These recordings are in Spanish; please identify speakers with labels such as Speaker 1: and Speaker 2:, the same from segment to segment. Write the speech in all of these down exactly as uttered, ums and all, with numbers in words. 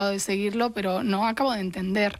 Speaker 1: de seguirlo, pero no acabo de entender.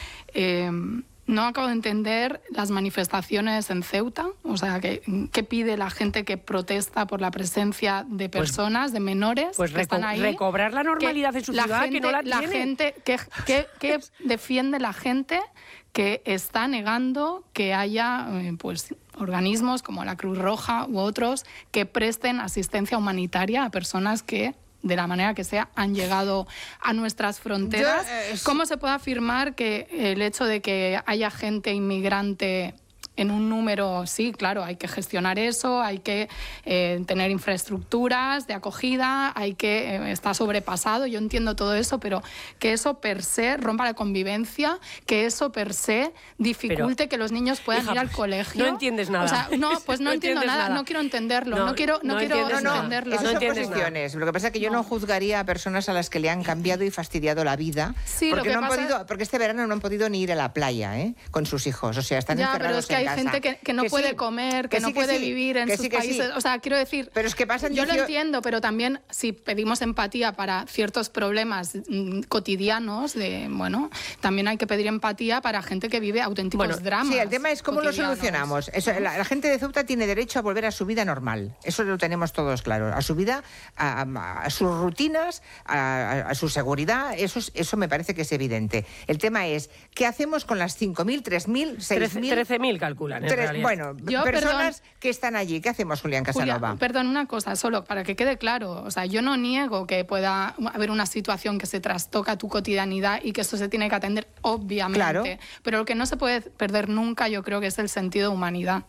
Speaker 1: Eh, no acabo de entender las manifestaciones en Ceuta, o sea, ¿qué, qué pide la gente que protesta por la presencia de personas, pues, de menores
Speaker 2: pues
Speaker 1: que están ahí?
Speaker 2: Recobrar la normalidad en su
Speaker 1: la
Speaker 2: ciudad,
Speaker 1: gente,
Speaker 2: que no la,
Speaker 1: la
Speaker 2: tiene.
Speaker 1: Gente, ¿qué, qué, qué defiende la gente que está negando que haya eh, pues, organismos como la Cruz Roja u otros que presten asistencia humanitaria a personas que, de la manera que sea, han llegado a nuestras fronteras? Yo, eh, ¿Cómo se puede afirmar que el hecho de que haya gente inmigrante en un número, sí, claro, hay que gestionar eso, hay que eh, tener infraestructuras de acogida, hay que eh, está sobrepasado, yo entiendo todo eso, pero que eso per se rompa la convivencia, que eso per se dificulte pero, que los niños puedan
Speaker 2: hija,
Speaker 1: ir al colegio.
Speaker 2: No entiendes nada.
Speaker 1: O sea, no, pues no, no entiendo nada, nada, no quiero entenderlo, no, no quiero, no, no quiero entenderlo.
Speaker 3: Esas son posiciones. Lo que pasa es que yo no, no juzgaría a personas a las que le han cambiado y fastidiado la vida,
Speaker 1: sí,
Speaker 3: porque,
Speaker 1: lo que
Speaker 3: no han
Speaker 1: pasa...
Speaker 3: podido, porque este verano no han podido ni ir a la playa, ¿eh? Con sus hijos, o sea, están
Speaker 1: ya,
Speaker 3: encerrados
Speaker 1: pero es que
Speaker 3: en
Speaker 1: hay
Speaker 3: casa.
Speaker 1: gente que, que no que puede sí, comer, que, que no sí, que puede sí, vivir en sus sí, países. Sí. O sea, quiero decir,
Speaker 3: pero es que pasan
Speaker 1: yo
Speaker 3: dicio...
Speaker 1: lo entiendo, pero también si pedimos empatía para ciertos problemas mmm, cotidianos, de bueno, también hay que pedir empatía para gente que vive auténticos
Speaker 3: bueno,
Speaker 1: dramas.
Speaker 3: Sí, el tema es cómo lo solucionamos. Eso, la, la gente de Ceuta tiene derecho a volver a su vida normal. Eso lo tenemos todos claro. A su vida, a, a, a sus rutinas, a, a, a su seguridad. Eso, es, eso me parece que es evidente. El tema es, ¿qué hacemos con las cinco mil, tres mil, seis mil?
Speaker 2: trece mil calculan, en realidad.
Speaker 3: Bueno, Yo, personas perdón, que están allí. ¿Qué hacemos, Julián Casanova?
Speaker 1: Julia, perdón, una cosa, solo para que quede claro. O sea, yo no niego que pueda haber una situación que se trastoca tu cotidianidad y que esto se tiene que atender, obviamente.
Speaker 3: Claro.
Speaker 1: Pero lo que no se puede perder nunca, yo creo que es el sentido de humanidad.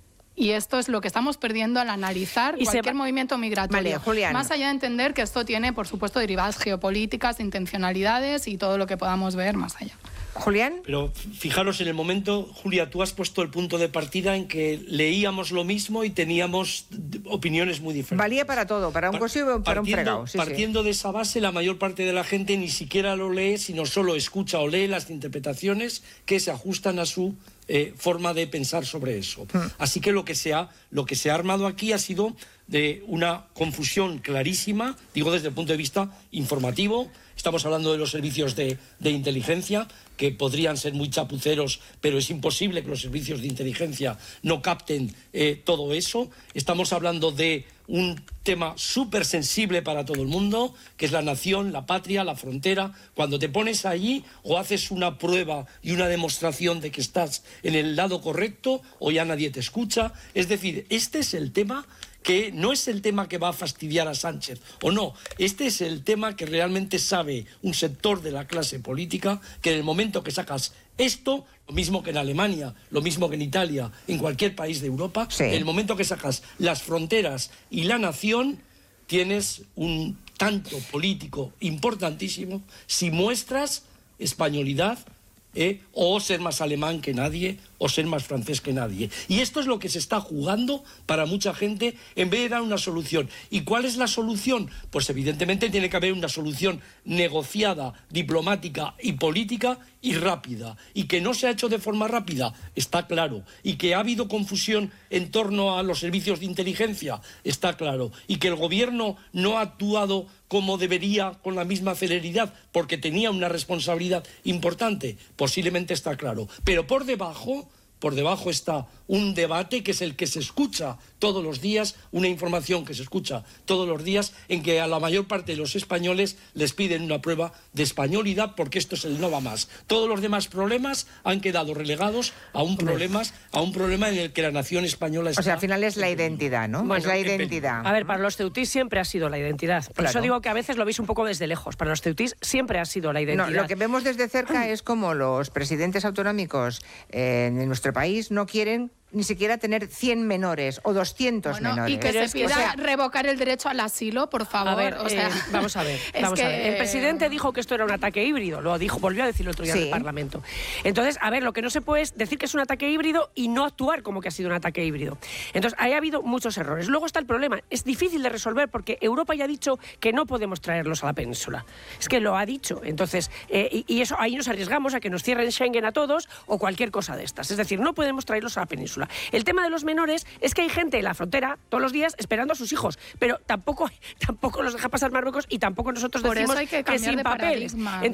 Speaker 1: Y esto es lo que estamos perdiendo al analizar y cualquier movimiento migratorio.
Speaker 3: Vale, Julián.
Speaker 1: Más allá de entender que esto tiene, por supuesto, derivadas geopolíticas, intencionalidades y todo lo que podamos ver más allá.
Speaker 3: Julián.
Speaker 4: Pero fijaros en el momento, Julia, tú has puesto el punto de partida en que leíamos lo mismo y teníamos opiniones muy diferentes.
Speaker 3: Valía para todo, para un cosillo y para un fregado. Sí,
Speaker 4: partiendo
Speaker 3: sí.
Speaker 4: de esa base, la mayor parte de la gente ni siquiera lo lee, sino solo escucha o lee las interpretaciones que se ajustan a su eh, forma de pensar sobre eso. Hmm. Así que lo que se ha, lo que se ha armado aquí ha sido de una confusión clarísima, digo desde el punto de vista informativo. Estamos hablando de los servicios de, de inteligencia, que podrían ser muy chapuceros, pero es imposible que los servicios de inteligencia no capten eh, todo eso. Estamos hablando de un tema súper sensible para todo el mundo, que es la nación, la patria, la frontera. Cuando te pones allí, o haces una prueba y una demostración de que estás en el lado correcto, o ya nadie te escucha. Es decir, este es el tema que no es el tema que va a fastidiar a Sánchez, o no, este es el tema que realmente sabe un sector de la clase política, que en el momento que sacas esto, lo mismo que en Alemania, lo mismo que en Italia, en cualquier país de Europa,
Speaker 3: sí.
Speaker 4: En el momento que sacas las fronteras y la nación, tienes un tanto político importantísimo si muestras españolidad, ¿eh? O ser más alemán que nadie, o ser más francés que nadie. Y esto es lo que se está jugando para mucha gente en vez de dar una solución. ¿Y cuál es la solución? Pues evidentemente tiene que haber una solución negociada, diplomática y política y rápida. Y que no se ha hecho de forma rápida, está claro. Y que ha habido confusión en torno a los servicios de inteligencia, está claro. Y que el gobierno no ha actuado como debería con la misma celeridad porque tenía una responsabilidad importante, posiblemente está claro. Pero por debajo, por debajo está un debate que es el que se escucha todos los días, una información que se escucha todos los días, en que a la mayor parte de los españoles les piden una prueba de españolidad porque esto es el no va más. Todos los demás problemas han quedado relegados a un, problemas, a un problema en el que la nación española está...
Speaker 3: O sea, al final es la identidad, ¿no?
Speaker 2: Bueno,
Speaker 3: es la identidad.
Speaker 2: A ver, para los ceutís siempre ha sido la identidad. Por
Speaker 3: claro.
Speaker 2: eso digo que a veces lo veis un poco desde lejos. Para los ceutís siempre ha sido la identidad.
Speaker 3: No, lo que vemos desde cerca es como los presidentes autonómicos eh, en nuestro país no quieren ni siquiera tener cien menores o doscientos
Speaker 1: bueno,
Speaker 3: menores.
Speaker 1: Y que
Speaker 2: Pero
Speaker 1: se pida
Speaker 2: que, o sea,
Speaker 1: revocar el derecho al asilo, por favor.
Speaker 2: A ver,
Speaker 1: o sea,
Speaker 2: eh, vamos a ver. Vamos
Speaker 1: que...
Speaker 2: a ver. El presidente dijo que esto era un ataque híbrido, lo dijo, volvió a decirlo otro día
Speaker 3: sí.
Speaker 2: en el Parlamento. Entonces, a ver, lo que no se puede es decir que es un ataque híbrido y no actuar como que ha sido un ataque híbrido. Entonces, ahí ha habido muchos errores. Luego está el problema, es difícil de resolver porque Europa ya ha dicho que no podemos traerlos a la península. Es que lo ha dicho. Entonces, eh, y, y eso ahí nos arriesgamos a que nos cierren Schengen a todos o cualquier cosa de estas. Es decir, no podemos traerlos a la península. El tema de los menores es que hay gente en la frontera todos los días esperando a sus hijos, pero tampoco, tampoco los deja pasar Marruecos y tampoco nosotros
Speaker 1: Por
Speaker 2: decimos
Speaker 1: eso hay que
Speaker 2: que sin
Speaker 1: de
Speaker 2: papeles.
Speaker 1: paradigma.
Speaker 2: Entonces,